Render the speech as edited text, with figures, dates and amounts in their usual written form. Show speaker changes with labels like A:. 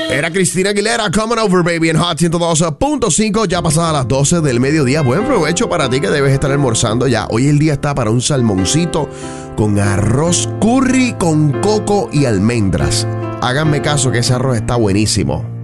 A: Era Cristina Aguilera, Coming Over Baby en Hot 102.5, ya pasadas las 12 del mediodía. Buen provecho para ti que debes estar almorzando ya. Hoy el día está para un salmoncito con arroz curry con coco y almendras. Háganme caso que ese arroz está buenísimo.